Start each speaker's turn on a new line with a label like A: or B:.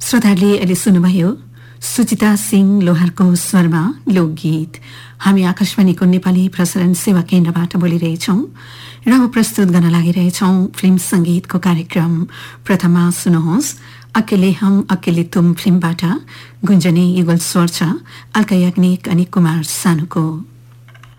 A: श्रोताहरूले अहिले सुन्नुभयो सुचिता सिंह लोहारको स्वरमा लोकगीत। हामी आकाशवाणीको नेपाली प्रसारण सेवा केन्द्रबाट बोलिरहेछौं र प्रस्तुत गर्न लागिरहेछौं फिल्म संगीतको कार्यक्रम। प्रथममा सुन्नुहोस् अकेले हम अकेले तुम फिल्मबाट गुन्जने युगल स्वर छ अल्का याग्निक अनि कुमार सानुको।